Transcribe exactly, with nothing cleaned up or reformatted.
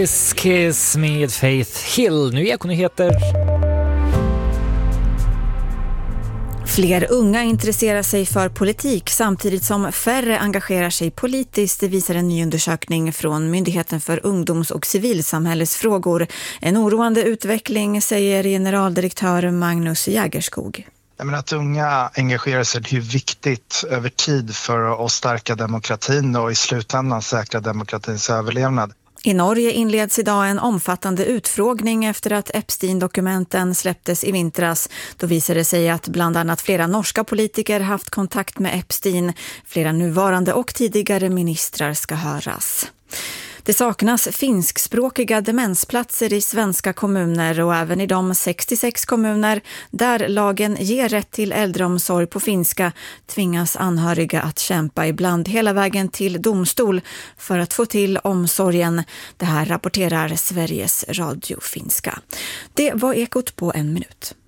Kiss Kiss med Faith Hill. Nu är Ekonyheter. Fler unga intresserar sig för politik samtidigt som färre engagerar sig politiskt, det visar en ny undersökning från Myndigheten för ungdoms- och civilsamhällesfrågor. En oroande utveckling, säger generaldirektör Magnus Jägerskog. Jag menar att unga engagerar sig är viktigt över tid för att stärka demokratin och i slutändan säkra demokratins överlevnad. I Norge inleds idag en omfattande utfrågning efter att Epstein-dokumenten släpptes i vintras. Då visade det sig att bland annat flera norska politiker haft kontakt med Epstein. Flera nuvarande och tidigare ministrar ska höras. Det saknas finskspråkiga demensplatser i svenska kommuner och även i de sextiosex kommuner där lagen ger rätt till äldreomsorg på finska tvingas anhöriga att kämpa ibland hela vägen till domstol för att få till omsorgen. Det här rapporterar Sveriges Radio Finska. Det var Ekot på en minut.